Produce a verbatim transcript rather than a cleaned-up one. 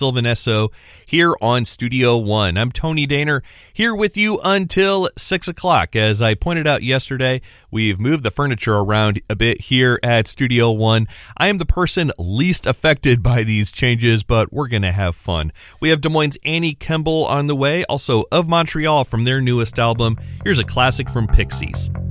Sylvan Esso here on Studio One. I'm Tony Daner, here with you until six o'clock. As I pointed out yesterday, we've moved the furniture around a bit here at Studio One. I am the person least affected by these changes, but we're going to have fun. We have Des Moines' Annie Kemble on the way, also of Montreal from their newest album. Here's a classic from Pixies.